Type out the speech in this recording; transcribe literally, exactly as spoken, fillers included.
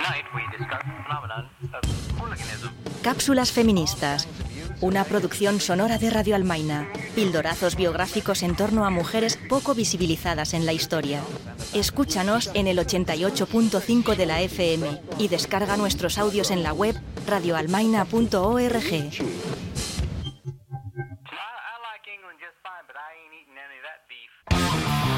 Cápsulas feministas. Una producción sonora de Radio Almaina. Pildorazos biográficos en torno a mujeres poco visibilizadas en la historia. Escúchanos en el ochenta y ocho punto cinco de la F M y descarga nuestros audios en la web radio almaina punto org.